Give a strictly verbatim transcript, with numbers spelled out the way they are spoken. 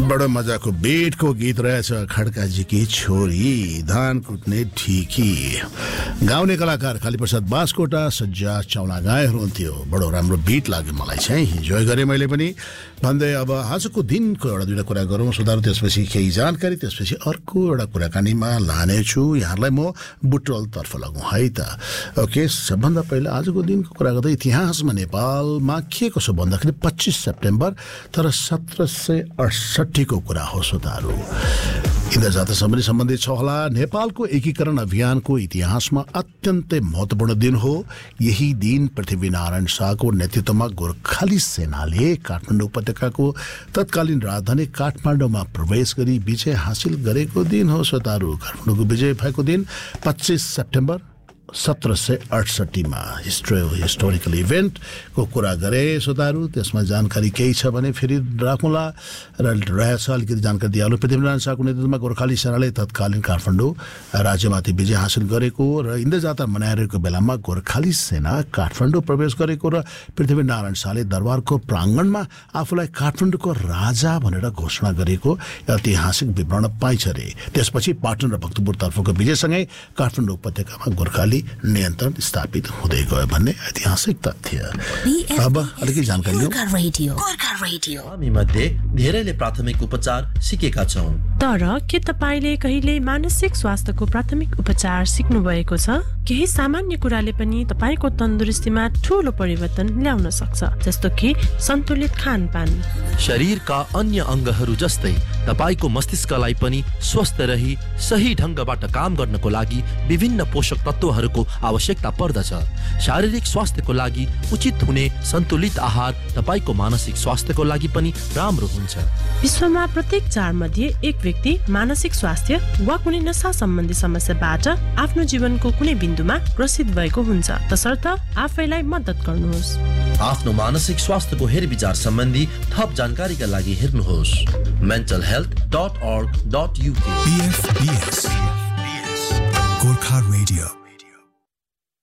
बडो मजाको बेटको गीत रहेछ। खड्काजी की छोरी धान कुट्ने ढिकी, गाउने कलाकार कालीप्रसाद बास्कोटा, सज्जा चौला गाए हुनुहुन्थ्यो। बडो राम्रो बिट लाग्यो मलाई चाहिँ, इन्जोय गरेँ मैले पनि। भन्दै अब आजको दिनको एउटा दुईवटा कुरा गरौँ सुधार, त्यसपछि केही जानकारी, त्यसपछि अर्को एउटा कुराकानीमा लानेछु। यहाँहरूलाई म बुटवलतर्फ लगौँ है त। ओके, सबभन्दा पहिला आजको दिनको कुरा गर्दा इतिहासमा नेपालमा के कसो भन्दाखेरि पच्चिस सेप्टेम्बर तर सत्र सय अडसट्ठीको कुरा हो श्रोताहरू। इन्द्र जातिसँग सम्बन्धित छ होला। नेपालको एकीकरण अभियानको इतिहासमा अत्यन्तै महत्त्वपूर्ण दिन हो। यही दिन पृथ्वीनारायण शाहको नेतृत्वमा गोर्खाली सेनाले काठमाडौँ उपत्यकाको तत्कालीन राजधानी काठमाडौँमा प्रवेश गरी विजय हासिल गरेको दिन हो श्रोताहरू। काठमाडौँको विजय भएको दिन पच्चिस सेप्टेम्बर सत्र सय अडसट्ठीमा हिस्ट्रो हिस्टोरिकल इभेन्टको कुरा गरे श्रोताहरू। त्यसमा जानकारी केही छ भने फेरि राखौँला र रहेछ अलिकति जानकारी दिइहाल्नु। पृथ्वीनारायण शाहको नेतृत्वमा गोर्खाली सेनाले तत्कालीन काठमाडौँ राज्यमाथि विजय हासिल गरेको र इन्द्र जात्रा मनाइरहेको बेलामा गोर्खाली सेना काठमाडौँ प्रवेश गरेको र पृथ्वीनारायण शाहले दरबारको प्राङ्गणमा आफूलाई काठमाडौँको राजा भनेर घोषणा गरेको ऐतिहासिक विवरण पाइन्छ रे। त्यसपछि पाटन र भक्तपुरतर्फको विजयसँगै काठमाडौँ उपत्यकामा गोर्खाली नियन्त्रण स्थापित हुँदै गयो भन्ने ऐतिहासिक तथ्य। अब अलिकति जानकारी लियौँ। हामी मध्ये धेरैले प्राथमिक उपचार सिकेका छौँ, तर के तपाईले कहिले मानसिक स्वास्थ्यको प्राथमिक उपचार सिक्नु भएको छ? केही सामान्य कुराले पनि तपाईको तन्दुरुस्तीमा ठूलो परिवर्तन ल्याउन सक्छ, जस्तो कि सन्तुलित खानपान। शरीरका अन्य अङ्गहरू जस्तै तपाईको मस्तिष्कलाई पनि स्वस्थ रही सही ढङ्गबाट काम गर्नको लागि विभिन्न पोषक तत्त्वहरूको आवश्यकता पर्दछ। शारीरिक स्वास्थ्यको लागि उचित हुने सन्तुलित आहार तपाईको मानसिक स्वास्थ्यको लागि पनि राम्रो हुन्छ। विश्वमा प्रत्येक चार मध्ये एक व्यक्ति मानसिक स्वास्थ्य वा कुनै नशा सम्बन्धी समस्याबाट आफ्नो जीवनको कुनै बिन्दुमा ग्रसित भएको हुन्छ। तसर्थ आफैलाई मद्दत गर्नुहोस्। आफ्नो मानसिक स्वास्थ्यको हेरविचार सम्बन्धी थप जानकारीका लागि हेर्नुहोस् mental health dot org dot uk। Gorkha radio.